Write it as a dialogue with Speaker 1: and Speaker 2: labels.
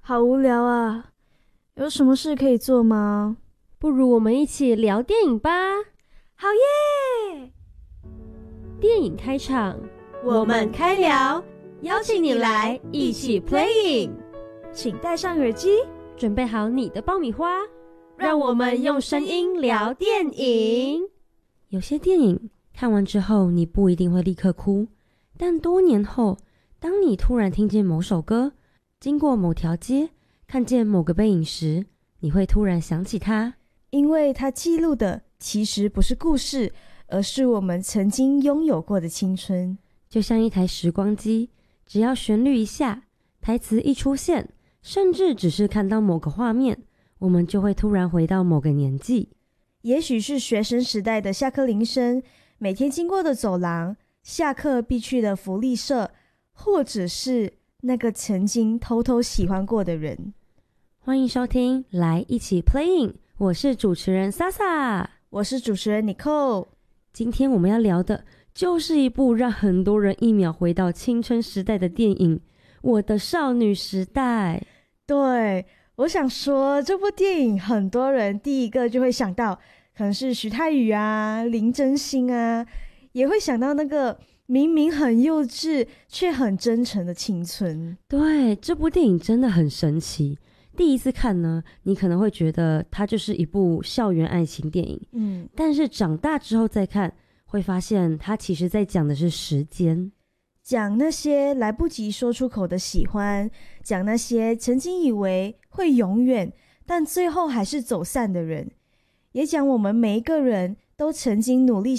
Speaker 1: 好无聊啊，有什么事可以做吗？
Speaker 2: 不如我们一起聊电影吧。
Speaker 1: 好耶！
Speaker 2: 电影开场，
Speaker 1: 我们开聊，
Speaker 2: 邀请你来一起 playing。
Speaker 1: 请戴上耳机，
Speaker 2: 准备好你的爆米花，让我们用声音聊电影。有些电影看完之后，你不一定会立刻哭，但多年后，当你突然听见某首歌，经过某条街，看见某个背影时，你会突然想起它，
Speaker 1: 因为它记录的其实不是故事，而是我们曾经拥有过的青春。
Speaker 2: 就像一台时光机，只要旋律一下，台词一出现，甚至只是看到某个画面，我们就会突然回到某个年纪。
Speaker 1: 也许是学生时代的下课铃声，每天经过的走廊，下课必去的福利社，或者是那个曾经偷偷喜欢过的人。
Speaker 2: 欢迎收听，来一起 playing， 我是主持人 Sasa，
Speaker 1: 我是主持人 Nicole。
Speaker 2: 今天我们要聊的就是一部让很多人一秒回到青春时代的电影《我的少女时代》。
Speaker 1: 对，我想说这部电影很多人第一个就会想到可能是徐太宇啊、林真心啊，也会想到那个明明很幼稚却很真诚的青春。
Speaker 2: 对，这部电影真的很神奇。第一次看呢，你可能会觉得它就是一部校园爱情电影，但是长大之后再看，会发现它其实在讲的是时间，
Speaker 1: 讲那些来不及说出口的喜欢，讲那些曾经以为会永远但最后还是走散的人，也讲我们每一个人都曾经努力